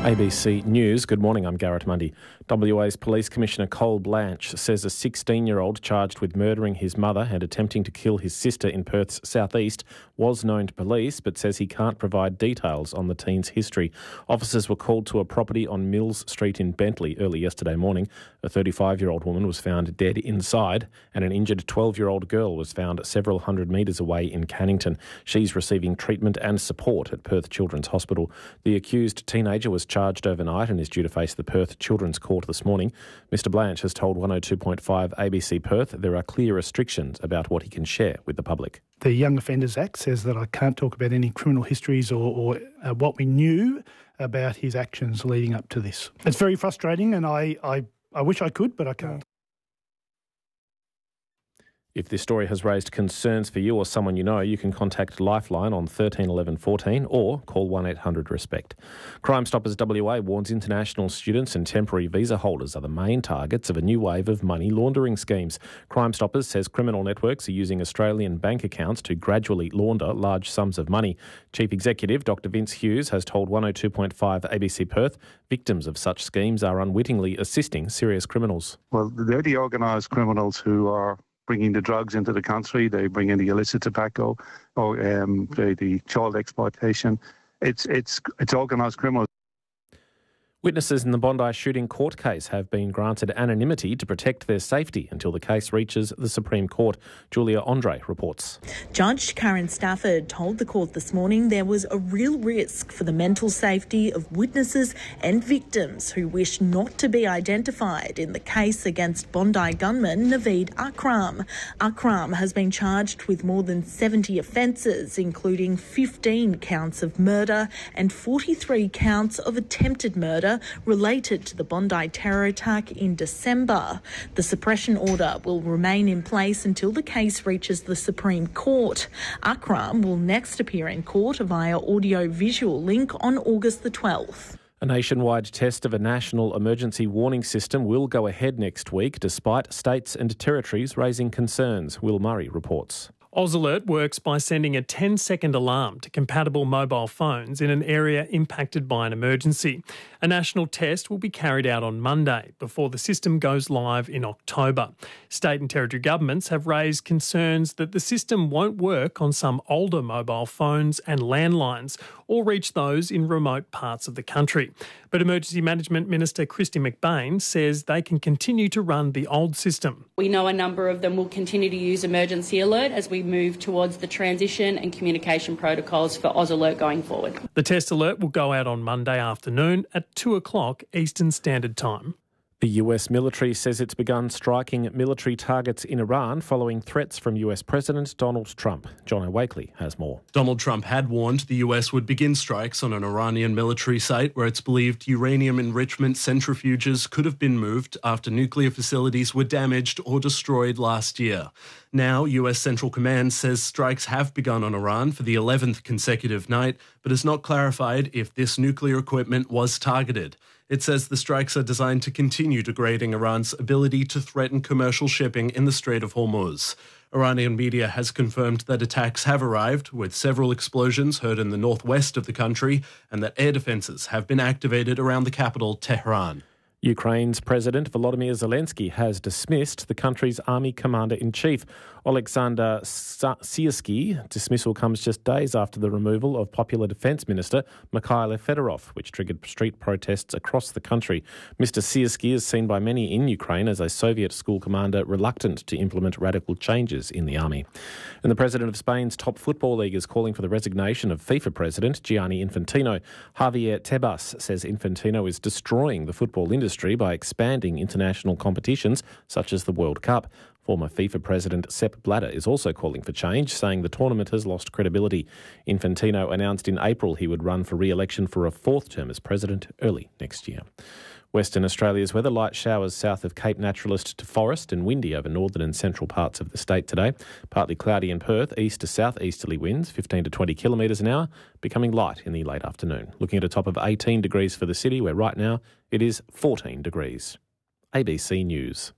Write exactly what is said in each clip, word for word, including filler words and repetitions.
A B C News. Good morning, I'm Garrett Mundy. W A's Police Commissioner Cole Blanche says a sixteen-year-old charged with murdering his mother and attempting to kill his sister in Perth's southeast was known to police, but says he can't provide details on the teen's history. Officers were called to a property on Mills Street in Bentley early yesterday morning. A thirty-five-year-old woman was found dead inside, and an injured twelve-year-old girl was found several hundred metres away in Cannington. She's receiving treatment and support at Perth Children's Hospital. The accused teenager was charged overnight and is due to face the Perth Children's Court this morning. Mister Blanche has told one oh two point five A B C Perth there are clear restrictions about what he can share with the public. The Young Offenders Act says that I can't talk about any criminal histories or, or uh, what we knew about his actions leading up to this. It's very frustrating, and I, I, I wish I could, but I can't. If this story has raised concerns for you or someone you know, you can contact Lifeline on thirteen eleven fourteen or call one eight hundred RESPECT. Crime Stoppers W A warns international students and temporary visa holders are the main targets of a new wave of money laundering schemes. Crime Stoppers says criminal networks are using Australian bank accounts to gradually launder large sums of money. Chief Executive Doctor Vince Hughes has told one oh two point five A B C Perth victims of such schemes are unwittingly assisting serious criminals. Well, they're the organised criminals who are bringing the drugs into the country. They bring in the illicit tobacco or um, the, the child exploitation. It's it's it's organised criminals. Witnesses in the Bondi shooting court case have been granted anonymity to protect their safety until the case reaches the Supreme Court. Julia Andre reports. Judge Karen Stafford told the court this morning there was a real risk for the mental safety of witnesses and victims who wish not to be identified in the case against Bondi gunman Naveed Akram. Akram has been charged with more than seventy offences, including fifteen counts of murder and forty-three counts of attempted murder related to the Bondi terror attack in December. The suppression order will remain in place until the case reaches the Supreme Court. Akram will next appear in court via audio-visual link on August the twelfth. A nationwide test of a national emergency warning system will go ahead next week, despite states and territories raising concerns. Will Murray reports. AusAlert works by sending a ten-second alarm to compatible mobile phones in an area impacted by an emergency. A national test will be carried out on Monday before the system goes live in October. State and territory governments have raised concerns that the system won't work on some older mobile phones and landlines or reach those in remote parts of the country. But Emergency Management Minister Kristy McBain says they can continue to run the old system. We know a number of them will continue to use Emergency Alert as we move towards the transition and communication protocols for AusAlert going forward. The test alert will go out on Monday afternoon at two o'clock Eastern Standard Time. The U S military says it's begun striking military targets in Iran following threats from U S President Donald Trump. John O'Wakely has more. Donald Trump had warned the U S would begin strikes on an Iranian military site where it's believed uranium enrichment centrifuges could have been moved after nuclear facilities were damaged or destroyed last year. Now, U S Central Command says strikes have begun on Iran for the eleventh consecutive night, but has not clarified if this nuclear equipment was targeted. It says the strikes are designed to continue degrading Iran's ability to threaten commercial shipping in the Strait of Hormuz. Iranian media has confirmed that attacks have arrived, with several explosions heard in the northwest of the country, and that air defences have been activated around the capital, Tehran. Ukraine's President Volodymyr Zelensky has dismissed the country's army commander-in-chief. Alexander Siersky dismissal comes just days after the removal of Popular Defence Minister Mikhail Fedorov, which triggered street protests across the country. Mister Siersky is seen by many in Ukraine as a Soviet school commander reluctant to implement radical changes in the army. And the president of Spain's top football league is calling for the resignation of FIFA president Gianni Infantino. Javier Tebas says Infantino is destroying the football industry by expanding international competitions such as the World Cup. Former FIFA president Sepp Blatter is also calling for change, saying the tournament has lost credibility. Infantino announced in April he would run for re-election for a fourth term as president early next year. Western Australia's weather: light showers south of Cape Naturalist to Forest and windy over northern and central parts of the state today. Partly cloudy in Perth, east to south-easterly winds, fifteen to twenty kilometres an hour, becoming light in the late afternoon. Looking at a top of eighteen degrees for the city, where right now it is fourteen degrees. A B C News.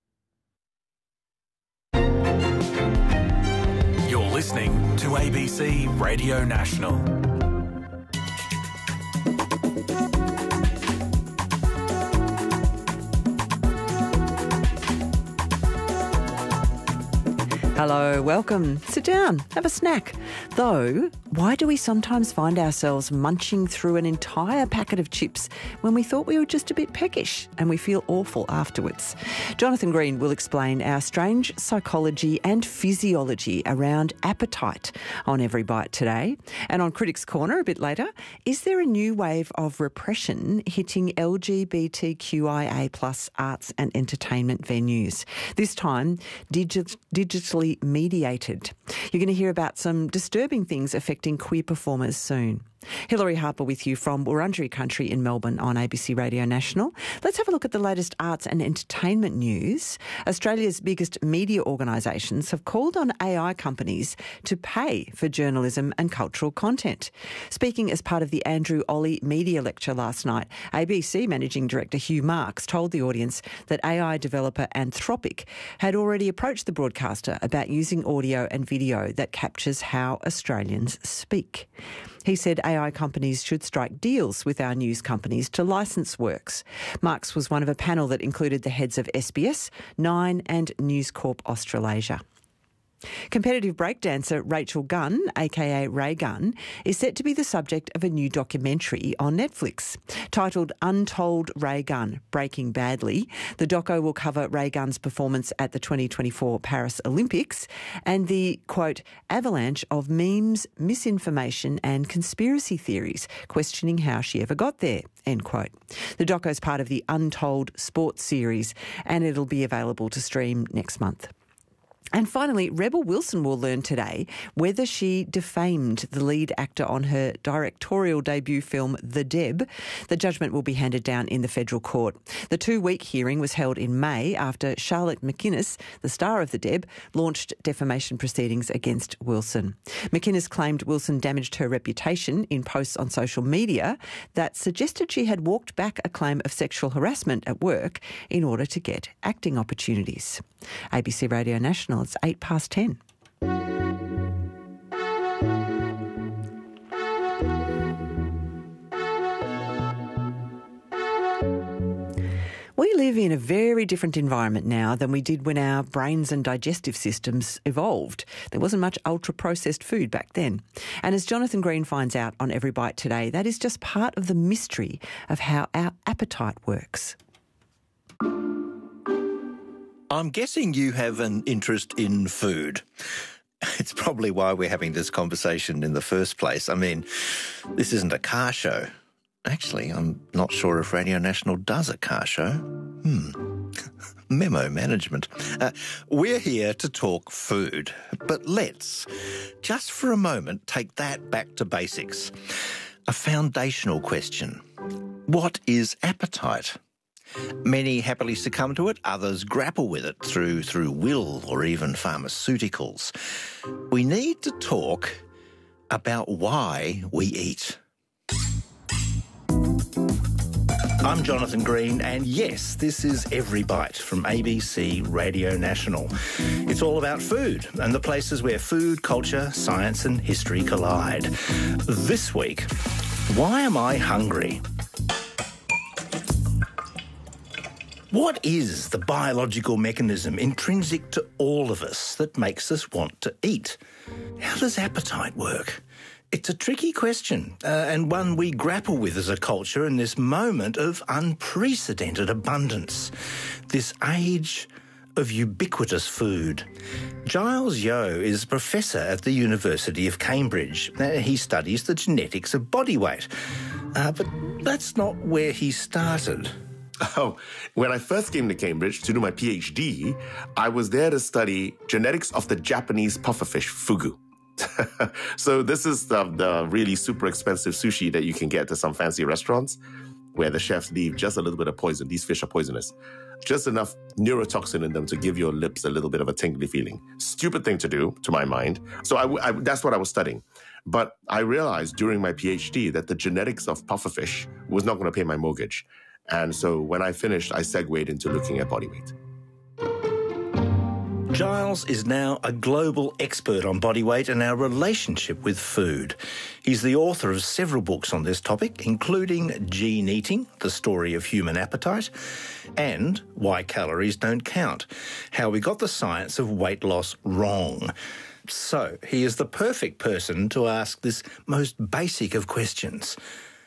You're listening to A B C Radio National. Hello, welcome. Sit down, have a snack. Though, why do we sometimes find ourselves munching through an entire packet of chips when we thought we were just a bit peckish and we feel awful afterwards? Jonathan Green will explain our strange psychology and physiology around appetite on Every Bite today. And on Critics' Corner a bit later, is there a new wave of repression hitting L G B T Q I A plus arts and entertainment venues? This time, digi- digitally mediated. You're going to hear about some disturbing things affecting queer performers soon. Hilary Harper with you from Wurundjeri Country in Melbourne on A B C Radio National. Let's have a look at the latest arts and entertainment news. Australia's biggest media organisations have called on A I companies to pay for journalism and cultural content. Speaking as part of the Andrew Olley Media Lecture last night, A B C Managing Director Hugh Marks told the audience that A I developer Anthropic had already approached the broadcaster about using audio and video that captures how Australians speak. He said A I companies should strike deals with our news companies to licence works. Marks was one of a panel that included the heads of S B S, Nine and News Corp Australasia. Competitive breakdancer Rachel Gunn, aka Ray Gunn, is set to be the subject of a new documentary on Netflix. Titled Untold Ray Gunn, Breaking Badly, the doco will cover Ray Gunn's performance at the twenty twenty-four Paris Olympics and the, quote, avalanche of memes, misinformation and conspiracy theories, questioning how she ever got there, end quote. The doco is part of the Untold Sports series and it'll be available to stream next month. And finally, Rebel Wilson will learn today whether she defamed the lead actor on her directorial debut film, The Deb. The judgment will be handed down in the federal court. The two-week hearing was held in May after Charlotte McInnes, the star of The Deb, launched defamation proceedings against Wilson. McInnes claimed Wilson damaged her reputation in posts on social media that suggested she had walked back a claim of sexual harassment at work in order to get acting opportunities. A B C Radio National, it's eight past ten. We live in a very different environment now than we did when our brains and digestive systems evolved. There wasn't much ultra-processed food back then. And as Jonathan Green finds out on Every Bite today, that is just part of the mystery of how our appetite works. I'm guessing you have an interest in food. It's probably why we're having this conversation in the first place. I mean, this isn't a car show. Actually, I'm not sure if Radio National does a car show. Hmm. Memo management. Uh, we're here to talk food, but let's, just for a moment, take that back to basics. A foundational question. What is appetite? Many happily succumb to it, others grapple with it through through will or even pharmaceuticals. We need to talk about why we eat. I'm Jonathan Green, and yes, this is Every Bite from A B C Radio National. It's all about food and the places where food, culture, science and history collide. This week, why am I hungry? What is the biological mechanism intrinsic to all of us that makes us want to eat? How does appetite work? It's a tricky question, uh, and one we grapple with as a culture in this moment of unprecedented abundance, this age of ubiquitous food. Giles Yeo is a professor at the University of Cambridge. Uh, he studies the genetics of body weight, uh, but that's not where he started. Oh, when I first came to Cambridge to do my PhD, I was there to study genetics of the Japanese pufferfish, fugu. So this is the, the really super expensive sushi that you can get at some fancy restaurants where the chefs leave just a little bit of poison. These fish are poisonous. Just enough neurotoxin in them to give your lips a little bit of a tingly feeling. Stupid thing to do, to my mind. So I, I, that's what I was studying. But I realized during my PhD that the genetics of pufferfish was not going to pay my mortgage. And so when I finished, I segued into looking at body weight. Giles is now a global expert on body weight and our relationship with food. He's the author of several books on this topic, including Gene Eating, The Story of Human Appetite, and Why Calories Don't Count, How We Got the Science of Weight Loss Wrong. So, he is the perfect person to ask this most basic of questions.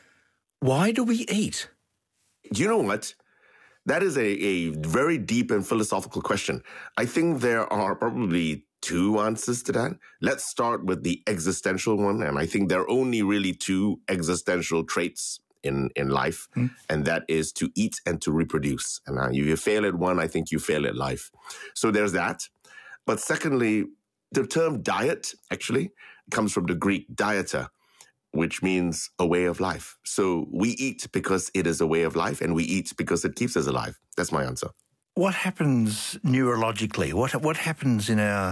Why do we eat? You know what? That is a, a very deep and philosophical question. I think there are probably two answers to that. Let's start with the existential one. And I think there are only really two existential traits in, in life, mm. and that is to eat and to reproduce. And uh, if you fail at one, I think you fail at life. So there's that. But secondly, the term diet actually comes from the Greek dieta, which means a way of life. So we eat because it is a way of life, and we eat because it keeps us alive. That's my answer. What happens neurologically? What what happens in our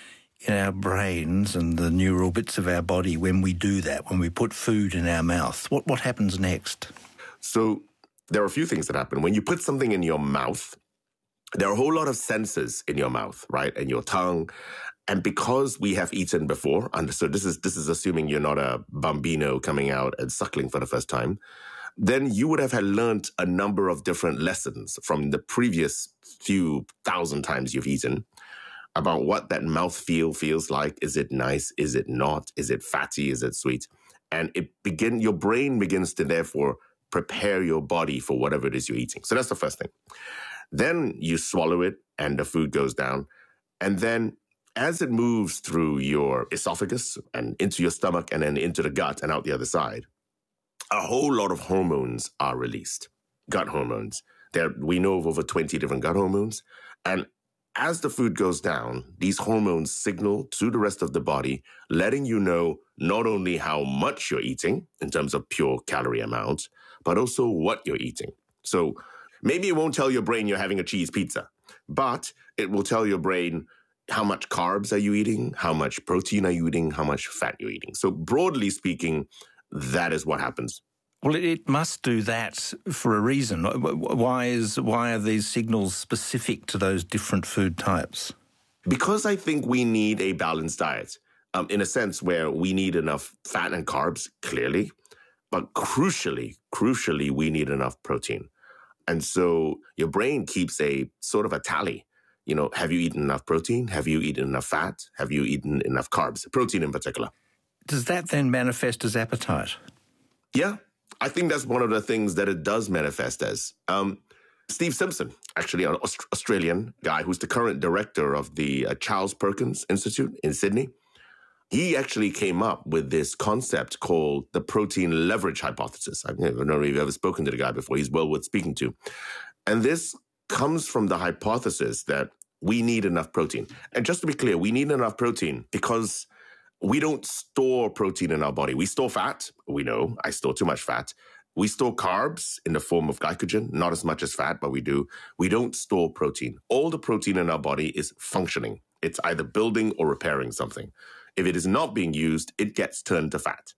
in our brains and the neural bits of our body when we do that, when we put food in our mouth? What what happens next? So there are a few things that happen. When you put something in your mouth, there are a whole lot of senses in your mouth, right? And your tongue. And because we have eaten before, and so this is this is assuming you're not a bambino coming out and suckling for the first time, then you would have had learned a number of different lessons from the previous few thousand times you've eaten about what that mouthfeel feels like. Is it nice? Is it not? Is it fatty? Is it sweet? And it begin your brain begins to therefore prepare your body for whatever it is you're eating. So that's the first thing. Then you swallow it and the food goes down. And then as it moves through your esophagus and into your stomach and then into the gut and out the other side, a whole lot of hormones are released, gut hormones. There, we know of over twenty different gut hormones. And as the food goes down, these hormones signal to the rest of the body, letting you know not only how much you're eating in terms of pure calorie amount, but also what you're eating. So maybe it won't tell your brain you're having a cheese pizza, but it will tell your brain how much carbs are you eating, how much protein are you eating, how much fat you're eating. So broadly speaking, that is what happens. Well, it must do that for a reason. Why is why are these signals specific to those different food types? Because I think we need a balanced diet, um, in a sense where we need enough fat and carbs, clearly, but crucially, crucially, we need enough protein. And so your brain keeps a sort of a tally. You know, have you eaten enough protein? Have you eaten enough fat? Have you eaten enough carbs? Protein in particular. Does that then manifest as appetite? Yeah, I think that's one of the things that it does manifest as. Um, Steve Simpson, actually an Aust- Australian guy who's the current director of the uh, Charles Perkins Institute in Sydney, he actually came up with this concept called the protein leverage hypothesis. I don't know if you've ever spoken to the guy before. He's well worth speaking to. And this comes from the hypothesis that we need enough protein. And just to be clear, we need enough protein because we don't store protein in our body. We store fat. We know I store too much fat. We store carbs in the form of glycogen, not as much as fat, but we do. We don't store protein. All the protein in our body is functioning. It's either building or repairing something. If it is not being used, it gets turned to fat.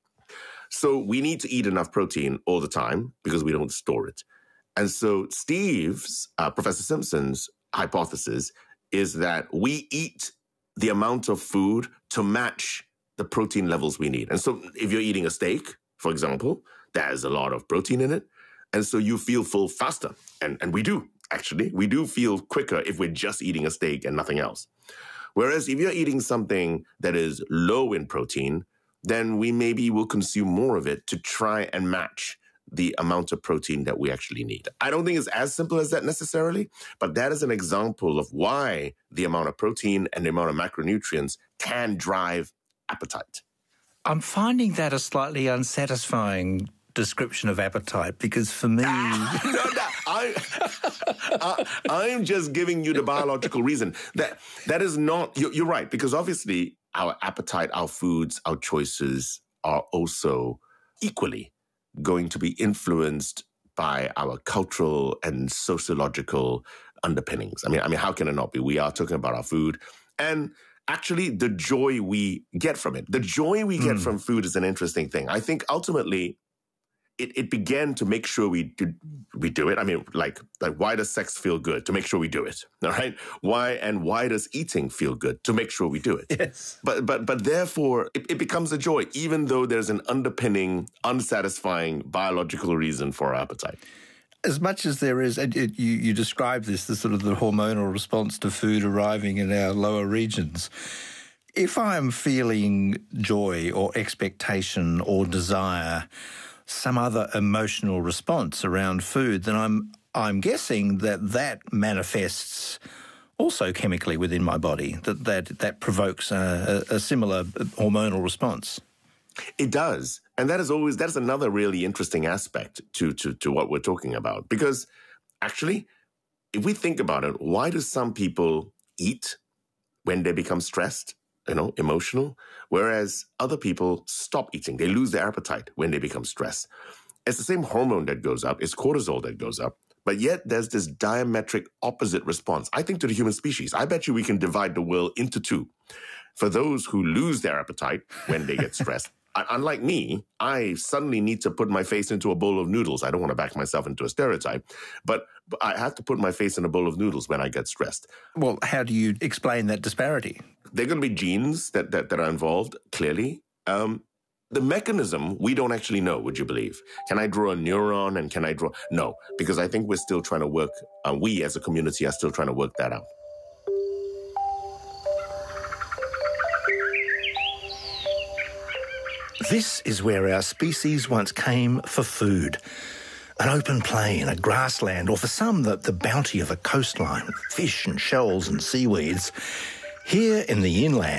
So we need to eat enough protein all the time because we don't store it. And so Steve's, uh, Professor Simpson's hypothesis is that we eat the amount of food to match the protein levels we need. And so if you're eating a steak, for example, there's a lot of protein in it. And so you feel full faster. And, and we do, actually. We do feel quicker if we're just eating a steak and nothing else. Whereas if you're eating something that is low in protein, then we maybe will consume more of it to try and match the amount of protein that we actually need. I don't think it's as simple as that necessarily, but that is an example of why the amount of protein and the amount of macronutrients can drive appetite. I'm finding that a slightly unsatisfying description of appetite because for me... Ah, no, no, I, I, I'm just giving you the biological reason. That That is not... You're, you're right, because obviously our appetite, our foods, our choices are also equally going to be influenced by our cultural and sociological underpinnings. I mean, I mean, how can it not be? We are talking about our food and actually the joy we get from it. The joy we get mm. from food is an interesting thing. I think ultimately it, it began to make sure we do, we do it. I mean, like, like, why does sex feel good? To make sure we do it, all right? Why and why does eating feel good? To make sure we do it. Yes. But but but therefore, it, it becomes a joy, even though there's an underpinning, unsatisfying biological reason for our appetite. As much as there is, and it, you, you describe this, the sort of the hormonal response to food arriving in our lower regions. If I'm feeling joy or expectation or desire, some other emotional response around food, then I'm I'm guessing that that manifests also chemically within my body, that that, that provokes a, a, a similar hormonal response. It does. And that is always, that's another really interesting aspect to, to, to what we're talking about. Because actually, if we think about it, why do some people eat when they become stressed, you know, emotional, whereas other people stop eating? They lose their appetite when they become stressed. It's the same hormone that goes up. It's cortisol that goes up. But yet there's this diametric opposite response, I think, to the human species. I bet you we can divide the world into two. For those who lose their appetite when they get stressed, unlike me, I suddenly need to put my face into a bowl of noodles. I don't want to back myself into a stereotype, but I have to put my face in a bowl of noodles when I get stressed. Well, how do you explain that disparity? There are going to be genes that, that, that are involved, clearly. Um, the mechanism, we don't actually know, would you believe? Can I draw a neuron and can I draw? No, because I think we're still trying to work, uh, we as a community are still trying to work that out. This is where our species once came for food. An open plain, a grassland, or for some, the, the bounty of a coastline with fish and shells and seaweeds. Here in the inland,